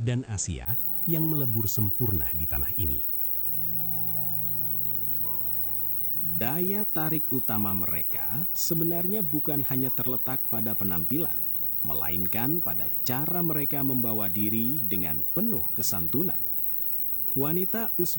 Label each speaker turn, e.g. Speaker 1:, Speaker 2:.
Speaker 1: dan Asia yang melebur sempurna di tanah ini. Daya tarik utama mereka sebenarnya bukan hanya terletak pada penampilan, melainkan pada cara mereka membawa diri dengan penuh kesantunan. Wanita Uzbek